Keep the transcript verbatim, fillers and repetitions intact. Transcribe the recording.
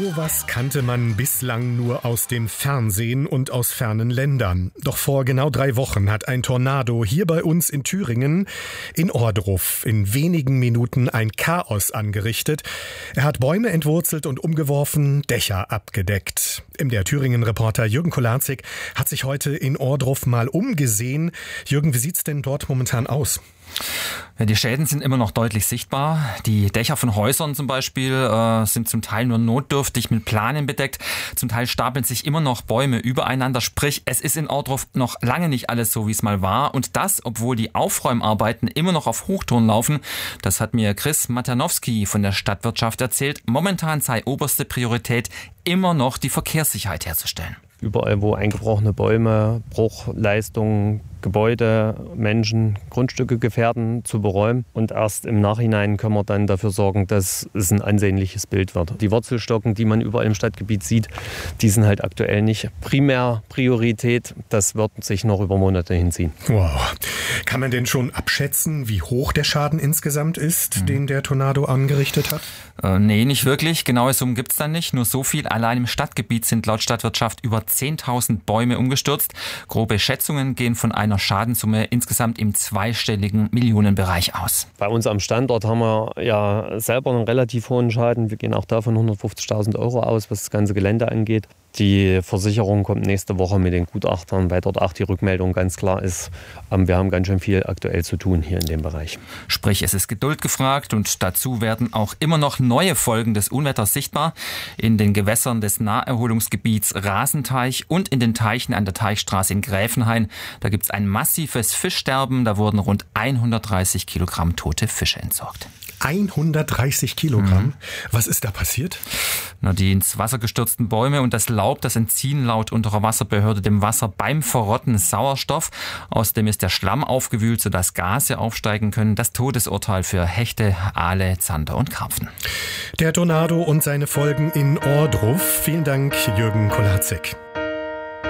Sowas kannte man bislang nur aus dem Fernsehen und aus fernen Ländern. Doch vor genau drei Wochen hat ein Tornado hier bei uns in Thüringen, in Ohrdruf, in wenigen Minuten ein Chaos angerichtet. Er hat Bäume entwurzelt und umgeworfen, Dächer abgedeckt. Der Thüringen-Reporter Jürgen Kolarzig hat sich heute in Ohrdruf mal umgesehen. Jürgen, wie sieht's denn dort momentan aus? Ja, die Schäden sind immer noch deutlich sichtbar. Die Dächer von Häusern zum Beispiel äh, sind zum Teil nur notdürftig mit Planen bedeckt. Zum Teil stapeln sich immer noch Bäume übereinander. Sprich, es ist in Ohrdruf noch lange nicht alles so, wie es mal war. Und das, obwohl die Aufräumarbeiten immer noch auf Hochtouren laufen. Das hat mir Chris Matanowski von der Stadtwirtschaft erzählt. Momentan sei oberste Priorität, immer noch die Verkehrssicherheit herzustellen. Überall, wo eingebrochene Bäume, Bruchleistungen, Gebäude, Menschen, Grundstücke gefährden, zu beräumen. Und erst im Nachhinein können wir dann dafür sorgen, dass es ein ansehnliches Bild wird. Die Wurzelstocken, die man überall im Stadtgebiet sieht, die sind halt aktuell nicht primär Priorität. Das wird sich noch über Monate hinziehen. Wow. Kann man denn schon abschätzen, wie hoch der Schaden insgesamt ist, mhm. den der Tornado angerichtet hat? Äh, nee, nicht wirklich. Genaue Summen gibt's da nicht. Nur so viel. Allein im Stadtgebiet sind laut Stadtwirtschaft über zehntausend Bäume umgestürzt. Grobe Schätzungen gehen von einer Schadenssumme insgesamt im zweistelligen Millionenbereich aus. Bei uns am Standort haben wir ja selber einen relativ hohen Schaden. Wir gehen auch da von hundertfünfzigtausend Euro aus, was das ganze Gelände angeht. Die Versicherung kommt nächste Woche mit den Gutachtern, weil dort auch die Rückmeldung ganz klar ist. Wir haben ganz schön viel aktuell zu tun hier in dem Bereich. Sprich, es ist Geduld gefragt und dazu werden auch immer noch neue Folgen des Unwetters sichtbar. In den Gewässern des Naherholungsgebiets Rasenteich und in den Teichen an der Teichstraße in Gräfenhain. Da gibt es ein massives Fischsterben. Da wurden rund hundertdreißig Kilogramm tote Fische entsorgt. hundertdreißig Kilogramm? Mhm. Was ist da passiert? Na, die ins Wasser gestürzten Bäume und das Laub, das entziehen laut Unterwasserbehörde dem Wasser beim Verrotten Sauerstoff. Außerdem ist der Schlamm aufgewühlt, sodass Gase aufsteigen können. Das Todesurteil für Hechte, Aale, Zander und Karpfen. Der Tornado und seine Folgen in Ohrdruf. Vielen Dank, Jürgen Kolarzig.